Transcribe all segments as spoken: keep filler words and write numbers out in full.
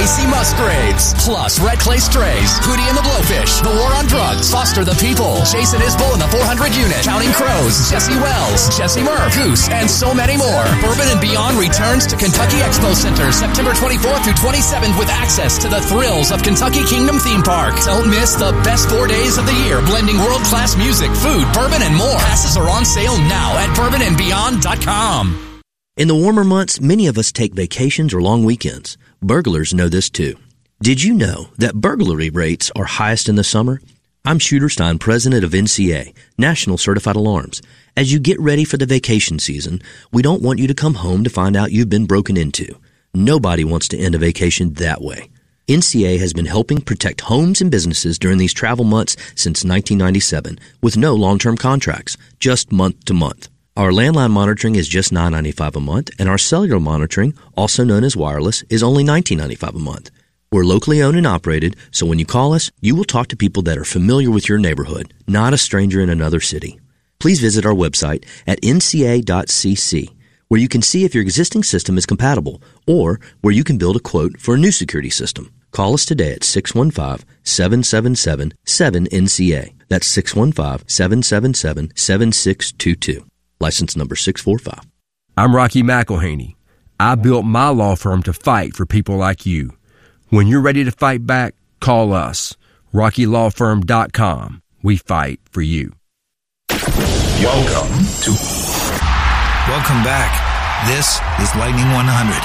Casey Musgraves, plus Red Clay Strays, Hootie and the Blowfish, The War on Drugs, Foster the People, Jason Isbell in the four hundred unit, Counting Crows, Jesse Wells, Jesse Murph, Goose, and so many more. Bourbon and Beyond returns to Kentucky Expo Center September twenty-fourth through twenty-seventh with access to the thrills of Kentucky Kingdom Theme Park. Don't miss the best four days of the year, blending world-class music, food, bourbon, and more. Passes are on sale now at bourbon and beyond dot com. In the warmer months, many of us take vacations or long weekends. Burglars know this too. Did you know that burglary rates are highest in the summer? I'm Shooter Stein, president of N C A, National Certified Alarms. As you get ready for the vacation season, we don't want you to come home to find out you've been broken into. Nobody wants to end a vacation that way. N C A has been helping protect homes and businesses during these travel months since nineteen ninety-seven with no long-term contracts, just month to month. Our landline monitoring is just nine dollars and ninety-five cents a month, and our cellular monitoring, also known as wireless, is only nineteen dollars and ninety-five cents a month. We're locally owned and operated, so when you call us, you will talk to people that are familiar with your neighborhood, not a stranger in another city. Please visit our website at N C A dot C C, where you can see if your existing system is compatible, or where you can build a quote for a new security system. Call us today at six one five, seven seven seven, seven N C A. That's six one five, seven seven seven, seven six two two. License number six four five. I'm Rocky McElhaney. I built my law firm to fight for people like you. When you're ready to fight back, call us. Rocky Law Firm dot com. We fight for you. Welcome to... Welcome back. This is Lightning one hundred.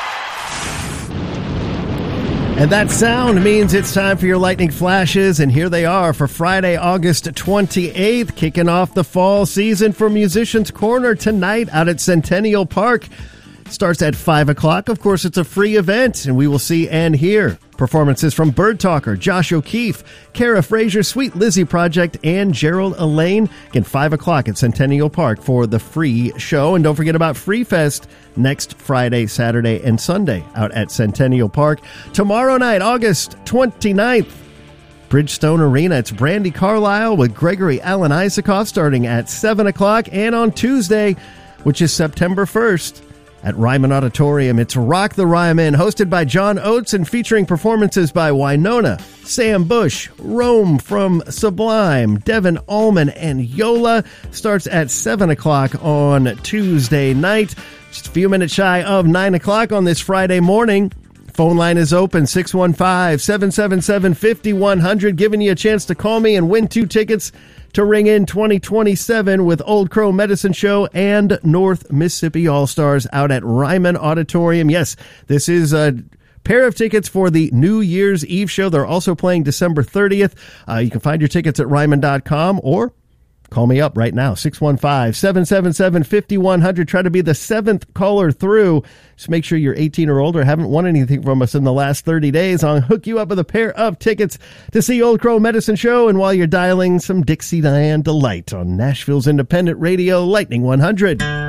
And that sound means it's time for your lightning flashes, and here they are for Friday, August twenty-eighth, kicking off the fall season for Musicians Corner tonight out at Centennial Park. Starts at five o'clock. Of course, it's a free event, and we will see and hear performances from Bird Talker, Josh O'Keefe, Kara Frazier, Sweet Lizzie Project, and Gerald Elaine. Again, five o'clock at Centennial Park for the free show. And don't forget about Free Fest next Friday, Saturday, and Sunday out at Centennial Park. Tomorrow night, August twenty-ninth, Bridgestone Arena. It's Brandy Carlisle with Gregory Alan Isaacoff starting at seven o'clock. And on Tuesday, which is September first, at Ryman Auditorium, it's Rock the Ryman, hosted by John Oates and featuring performances by Winona, Sam Bush, Rome from Sublime, Devin Allman, and Yola. Starts at seven o'clock on Tuesday night. Just a few minutes shy of nine o'clock on this Friday morning. Phone line is open, six one five, seven seven seven, five one zero zero, giving you a chance to call me and win two tickets to Ring In twenty twenty-seven with Old Crow Medicine Show and North Mississippi All-Stars out at Ryman Auditorium. Yes, this is a pair of tickets for the New Year's Eve show. They're also playing December thirtieth. Uh, you can find your tickets at ryman dot com or call me up right now, six one five, seven seven seven, five one zero zero. Try to be the seventh caller through. Just make sure you're eighteen or older, haven't won anything from us in the last thirty days. I'll hook you up with a pair of tickets to see Old Crow Medicine Show. And while you're dialing, some Dixie Diane Delight on Nashville's independent radio, Lightning one hundred.